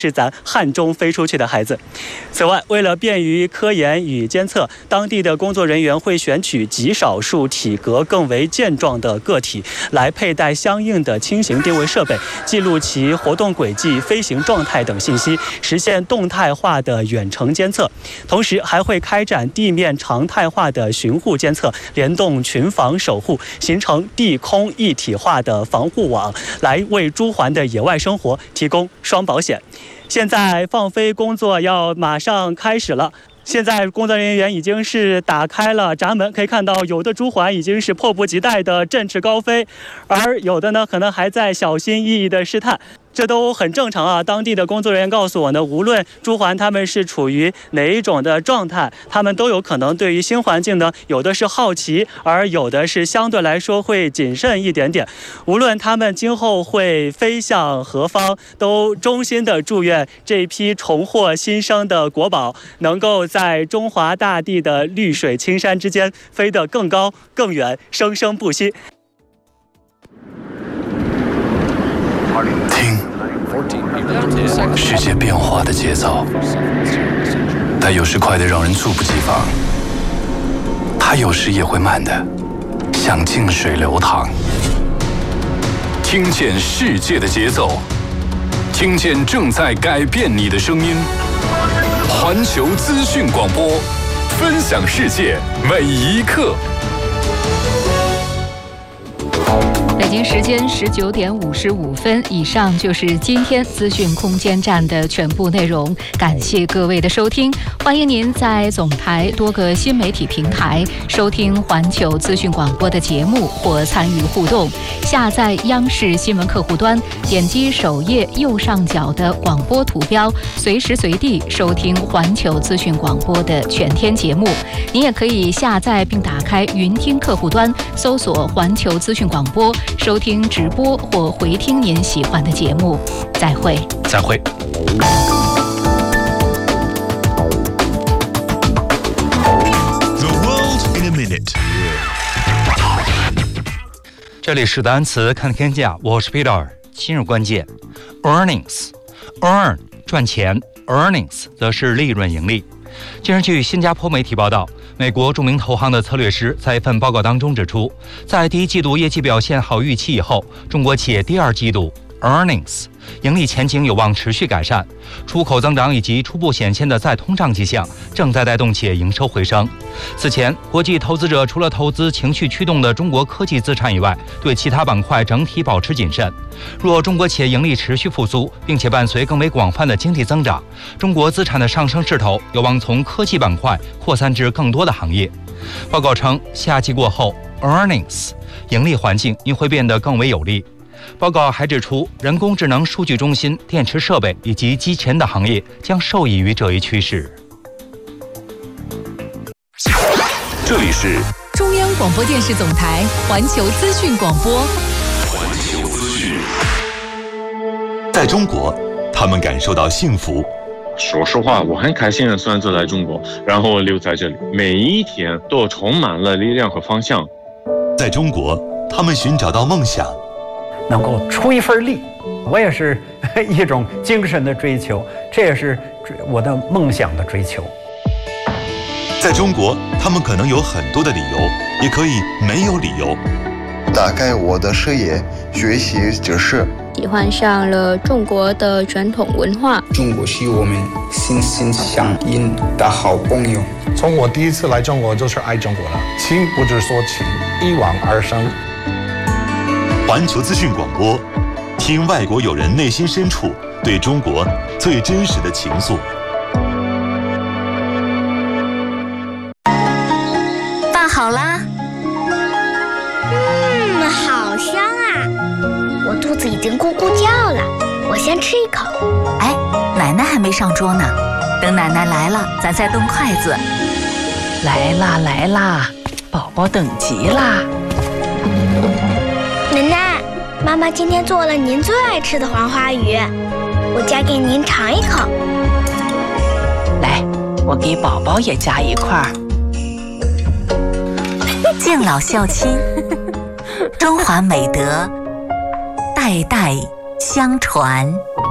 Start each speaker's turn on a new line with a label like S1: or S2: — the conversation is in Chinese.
S1: 是咱汉中飞出去的孩子。此外，为了便于科研与监测，当地的工作人员会选取极少数体格更为健壮的个体，来佩戴相应的轻型定位设备，记录其活动轨迹、飞行状态等信息，实现动态化的远程监测。同时，还会开展地面常态化的巡护监测，联动群防守护，形成地空一体化的防护网，来为朱鹮的野外生活提供双保险。现在放飞工作要马上开始了。现在工作人员已经是打开了闸门，可以看到有的朱鹮已经是迫不及待的振翅高飞，而有的呢可能还在小心翼翼的试探。这都很正常啊！当地的工作人员告诉我呢，无论朱鹮它们是处于哪一种的状态，它们都有可能对于新环境呢，有的是好奇，而有的是相对来说会谨慎一点点。无论它们今后会飞向何方，都衷心的祝愿这批重获新生的国宝能够在中华大地的绿水青山之间飞得更高更远，生生不息。
S2: 听世界变化的节奏，它有时快得让人猝不及防，它有时也会慢得像静水流淌。听见世界的节奏，听见正在改变你的声音。环球资讯广播，分享世界每一刻。
S3: 北京时间19点55分，以上就是今天资讯空间站的全部内容。感谢各位的收听，欢迎您在总台多个新媒体平台收听环球资讯广播的节目或参与互动。下载央视新闻客户端，点击首页右上角的广播图标，随时随地收听环球资讯广播的全天节目。您也可以下载并打开云听客户端，搜索环球资讯广播，收听直播或回听您喜欢的节目。再会。
S2: 再会。这里是单词看天下，我是 Peter。今日关键 earn 赚钱， earnings 则是利润盈利。近日，据新加坡媒体报道，美国著名投行的策略师在一份报告当中指出，在第一季度业绩表现好预期以后，中国企业第二季度 earnings 盈利前景有望持续改善，出口增长以及初步显现的再通胀迹象正在带动企业营收回升。此前，国际投资者除了投资情绪驱动的中国科技资产以外，对其他板块整体保持谨慎。若中国企业盈利持续复苏，并且伴随更为广泛的经济增长，中国资产的上升势头有望从科技板块扩散至更多的行业。报告称，夏季过后 earnings 盈利环境应会变得更为有利。报告还指出，人工智能、数据中心、电池设备以及机前的行业将受益于这一趋势。
S4: 这里是
S5: 中央广播电视总台环球资讯广播。
S4: 环球资讯。
S6: 在中国，他们感受到幸福。
S7: 说实话，我很开心的选择来中国，然后留在这里，每一天都充满了力量和方向。
S6: 在中国，他们寻找到梦想。
S8: 能够出一份力，我也是一种精神的追求，这也是我的梦想的追求。
S6: 在中国，他们可能有很多的理由，也可以没有理由。
S9: 打开我的视野，学习知识，
S10: 喜欢上了中国的传统文化。
S11: 中国是我们心心相印的好朋友。
S12: 从我第一次来中国就是爱中国了，情不知所起，一往而生。
S6: 环球资讯广播，听外国友人内心深处对中国最真实的情愫。
S13: 饭好啦。
S14: 好香啊！我肚子已经咕咕叫了，我先吃一口。
S13: 哎，奶奶还没上桌呢，等奶奶来了，咱再动筷子。
S15: 来啦来啦，宝宝等急啦。
S14: 奶奶，妈妈今天做了您最爱吃的黄花鱼，我夹给您尝一口。
S15: 来，我给宝宝也夹一块。
S13: 敬老孝亲，中华美德代代相传。